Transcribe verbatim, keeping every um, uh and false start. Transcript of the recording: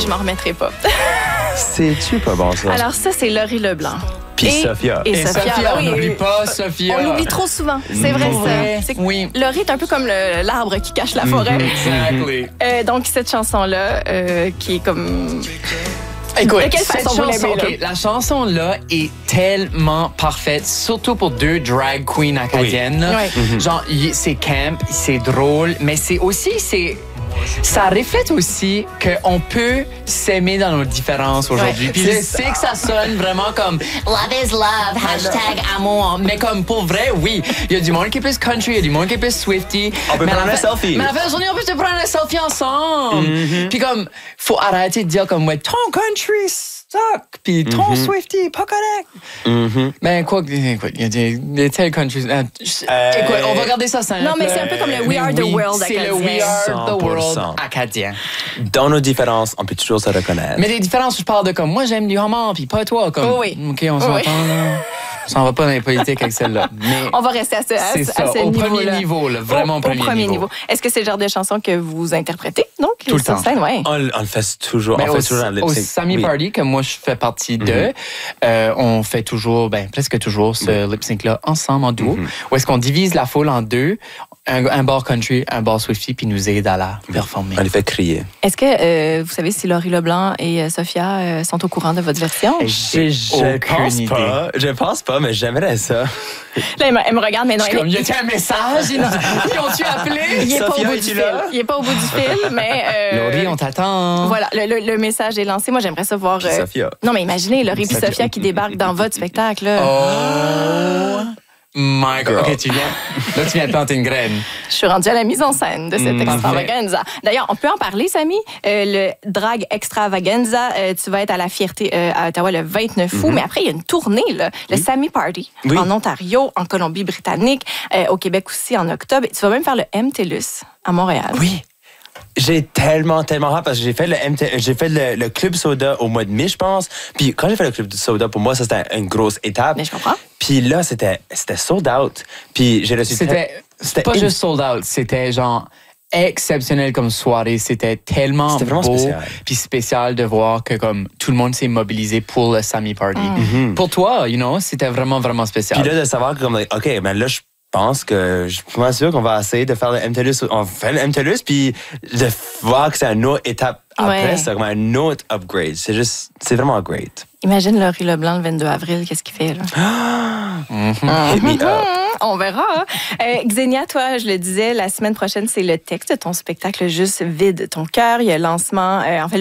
je m'en remettrai pas. C'est-tu pas bon, ça? Alors ça, c'est Laurie Leblanc. Puis et, Sophia. Et, Et Sophia, Sophia, oui, on n'oublie et- pas Sophia. On l'oublie trop souvent, c'est vrai Pour ça. vrai, C'est que oui. Laurie est un peu comme le- l'arbre qui cache la forêt. Exactly. Euh, donc cette chanson-là, euh, qui est comme... Écoute, De quelle cette façon vous chanson, l'aimez, ok, la chanson-là est tellement parfaite, surtout pour deux drag queens acadiennes. là. Oui. Genre, y- c'est camp, c'est drôle, mais c'est aussi, c'est... Ça reflète aussi qu'on peut s'aimer dans nos différences aujourd'hui. Ouais. Puis je sais que ça sonne vraiment comme love is love, hashtag amour. Mais comme pour vrai, oui. Il y a du monde qui est plus country, il y a du monde qui est plus Swifty. On peut Mais prendre à la un fin- selfie. Mais à la fin de la journée, on peut se prendre un selfie ensemble. Puis comme, faut arrêter de dire comme, ouais, ton country suck. Puis ton Swifty, pas correct. Mhm. Ben, quoi, écoute, il y a des, des tels countries. euh, Euh, écoute, on va regarder ça simple. Non, mais c'est un peu comme le We Mais Are the oui, World C'est le acadien. We Are the cent pour World cent. acadien. Dans nos différences, on peut toujours se reconnaître. Mais les différences, je parle de comme, moi, j'aime du homard, puis pas toi. Comme, Oh oui. OK, on s'entend, Oui. là. On s'en va pas dans les politiques avec celle-là. Mais On va rester à ce, à, c'est ce- ça, à ce au niveau-là. premier niveau, là, vraiment au, au premier niveau. Est-ce que c'est le genre de chanson que vous interprétez, donc? Tout le sur temps. scène, ouais. On, on le fait toujours. Ben, on au, fait toujours un lip au sync. Sammy Oui. Party, que moi je fais partie de, euh, on fait toujours, ben, presque toujours ce lip sync-là ensemble en duo, où est-ce qu'on divise la foule en deux, un, un bar country, un bar Swifty, puis nous aide à la performer. On les fait crier. Est-ce que euh, vous savez si Laurie Leblanc et euh, Sophia euh, sont au courant de votre version? J'ai Je aucune pense idée. pas. Je pense pas, mais j'aimerais ça. Là, elle me, elle me regarde, mais non, Je suis elle- comme, y a-t-il un message? Ils, ils ont-tu appelé? il est pas au Sophia, bout du es-tu fil. là? Il est pas au bout du fil, mais... euh, Laurie, on t'attend. Voilà, le, le- le message est lancé. Moi, j'aimerais ça voir... Puis euh, Sophia. Non, mais imaginez, Laurie et Sophia. Sophia qui débarquent dans votre spectacle. Là. Oh my God. Girl. OK, tu viens. Là, tu viens de planter une graine. Je suis rendue à la mise en scène de cette Mm, extravaganza. D'ailleurs, on peut en parler, Samy. Euh, le drag extravaganza, euh, tu vas être à la Fierté euh, à Ottawa le vingt-neuf août, mais après, il y a une tournée, là, le Sammy Party, Oui. en Ontario, en Colombie-Britannique, euh, au Québec aussi, en octobre. Tu vas même faire le M T L U S à Montréal. Oui. J'ai tellement, tellement hâte parce que j'ai fait le M T, j'ai fait le, le Club Soda au mois de mai, je pense. Puis quand j'ai fait le Club Soda, pour moi, ça, c'était une grosse étape. Mais je comprends. Puis là, c'était, c'était sold out. Puis j'ai reçu... C'était C'était pas in- juste sold out, c'était genre exceptionnel comme soirée. C'était tellement C'était vraiment beau spécial. puis spécial de voir que comme tout le monde s'est mobilisé pour le Sammy Party. Pour toi, you know, c'était vraiment, vraiment spécial. Puis là, de savoir que, comme, OK, ben là, je pense que je suis pas sûr qu'on va essayer de faire le M T L U S. On fait le M T L U S, puis de voir que c'est une autre étape après, Ouais. c'est comme un autre upgrade. C'est juste, c'est vraiment great. Imagine Laurie Leblanc le vingt-deux avril, qu'est-ce qu'il fait, là? Hit me up. On verra. hein. Euh, Xenia, toi, je le disais, la semaine prochaine, c'est le texte de ton spectacle Juste vide ton cœur. Il y a le lancement, euh, en fait,